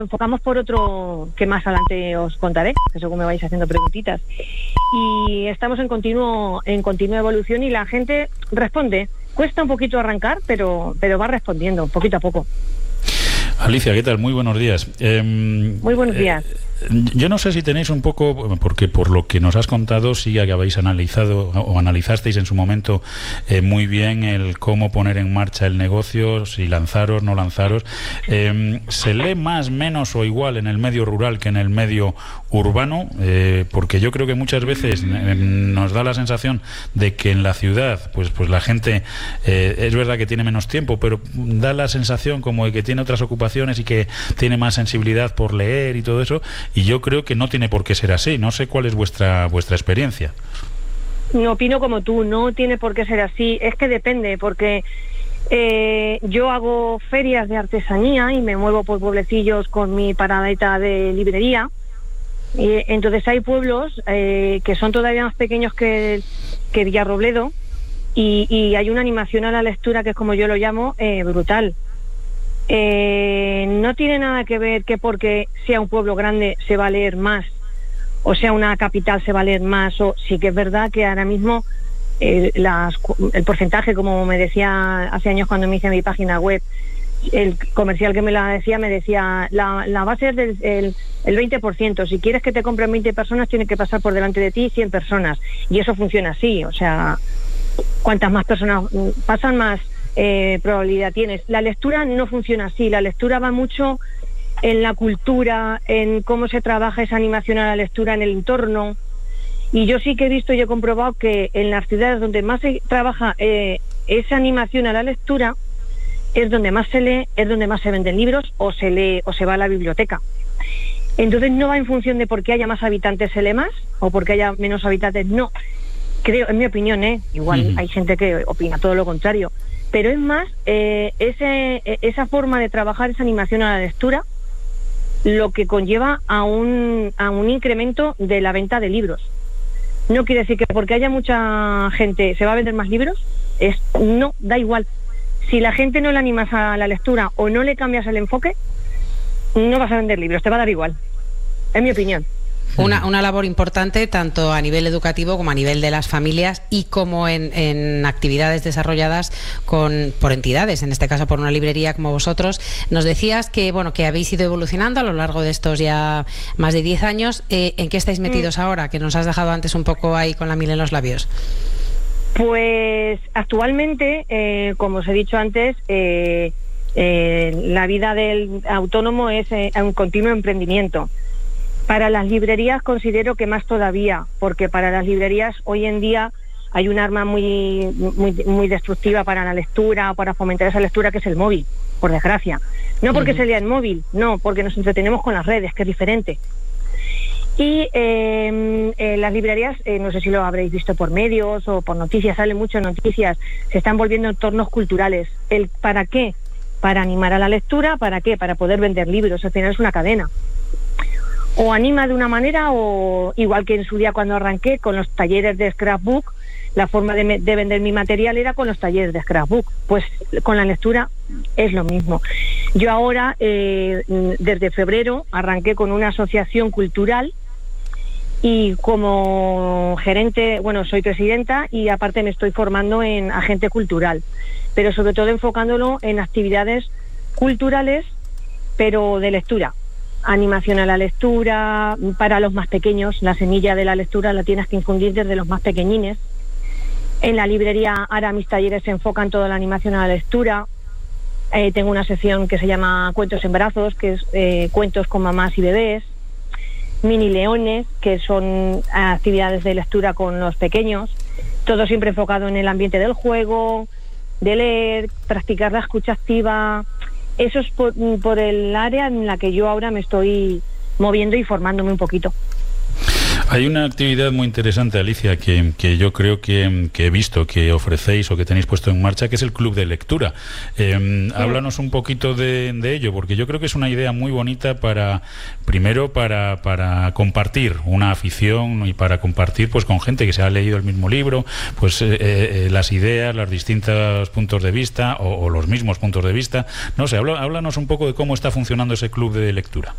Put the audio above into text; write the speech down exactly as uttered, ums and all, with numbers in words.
enfocamos por otro que más adelante os contaré, que según me vais haciendo preguntitas. Y estamos en continuo en continua evolución y la gente responde. Cuesta un poquito arrancar, pero, pero va respondiendo, poquito a poco. Alicia, ¿qué tal? Muy buenos días. Eh, Muy buenos días. Eh, yo no sé si tenéis un poco, porque por lo que nos has contado, sí que habéis analizado o analizasteis en su momento eh, muy bien el cómo poner en marcha el negocio, si lanzaros, no lanzaros. Eh, ¿Se lee más, menos o igual en el medio rural que en el medio urbano? Eh, porque yo creo que muchas veces eh, nos da la sensación de que en la ciudad, pues, pues la gente, eh, es verdad que tiene menos tiempo, pero da la sensación como de que tiene otras ocupaciones y que tiene más sensibilidad por leer y todo eso. Y yo creo que no tiene por qué ser así. No sé cuál es vuestra vuestra experiencia. No opino como tú, no tiene por qué ser así. Es que depende, porque eh, yo hago ferias de artesanía y me muevo por pueblecillos con mi paradeta de librería. Y entonces hay pueblos eh, que son todavía más pequeños que, que Villarrobledo y, y hay una animación a la lectura que es, como yo lo llamo, eh, brutal. Eh, no tiene nada que ver que porque sea un pueblo grande se va a leer más, o sea una capital se va a leer más, o sí que es verdad que ahora mismo eh, las, el porcentaje, como me decía hace años cuando me hice mi página web, el comercial que me la decía, me decía, la, la base es del el, el veinte por ciento, si quieres que te compren veinte personas, tienen que pasar por delante de ti cien personas, y eso funciona así, o sea, cuantas más personas pasan, más Eh, probabilidad tienes. La lectura no funciona así, la lectura va mucho en la cultura, en cómo se trabaja esa animación a la lectura en el entorno, y yo sí que he visto y he comprobado que en las ciudades donde más se trabaja eh, esa animación a la lectura es donde más se lee, es donde más se venden libros o se lee o se va a la biblioteca. Entonces no va en función de porque haya más habitantes se lee más o porque haya menos habitantes, no. Creo, en mi opinión, ¿eh? igual uh-huh. hay gente que opina todo lo contrario, pero es más eh, ese, esa forma de trabajar esa animación a la lectura lo que conlleva a un, a un incremento de la venta de libros. No quiere decir que porque haya mucha gente se va a vender más libros, es no, da igual. Si la gente no le animas a la lectura o no le cambias el enfoque, no vas a vender libros, te va a dar igual, en mi opinión. Una, una labor importante tanto a nivel educativo como a nivel de las familias y como en, en actividades desarrolladas con, por entidades, en este caso por una librería como vosotros. Nos decías que bueno que habéis ido evolucionando a lo largo de estos ya más de diez años. Eh, ¿En qué estáis metidos mm. ahora? Que nos has dejado antes un poco ahí con la miel en los labios. Pues actualmente, eh, como os he dicho antes, eh, eh, la vida del autónomo es eh, un continuo emprendimiento. Para las librerías considero que más todavía, porque para las librerías hoy en día hay un arma muy, muy, muy destructiva para la lectura, para fomentar esa lectura, que es el móvil, por desgracia. No porque uh-huh. se lea en móvil, no, porque nos entretenemos con las redes, que es diferente. Y eh, eh, las librerías, eh, no sé si lo habréis visto por medios o por noticias, salen muchas noticias, se están volviendo entornos culturales. ¿El para qué? Para animar a la lectura, ¿para qué? Para poder vender libros, al final es una cadena. O anima de una manera, o igual que en su día cuando arranqué con los talleres de scrapbook, la forma de, me, de vender mi material era con los talleres de scrapbook. Pues con la lectura es lo mismo. Yo ahora, eh, desde febrero, arranqué con una asociación cultural y como gerente, bueno, soy presidenta y aparte me estoy formando en agente cultural, pero sobre todo enfocándolo en actividades culturales, pero de lectura. Animación a la lectura, para los más pequeños, la semilla de la lectura la tienes que infundir desde los más pequeñines. En la librería ahora mis talleres se enfocan toda la animación a la lectura. Eh, tengo una sección que se llama Cuentos en Brazos, que es eh, cuentos con mamás y bebés. Mini leones, que son actividades de lectura con los pequeños. Todo siempre enfocado en el ambiente del juego, de leer, practicar la escucha activa. Eso es por, por el área en la que yo ahora me estoy moviendo y formándome un poquito. Hay una actividad muy interesante, Alicia, que, que yo creo que, que he visto que ofrecéis o que tenéis puesto en marcha, que es el club de lectura. Eh, sí. Háblanos un poquito de, de ello, porque yo creo que es una idea muy bonita para, primero, para, para compartir una afición y para compartir pues con gente que se ha leído el mismo libro, pues eh, eh, las ideas, los distintos puntos de vista o, o los mismos puntos de vista. No sé, habla, háblanos un poco de cómo está funcionando ese club de lectura.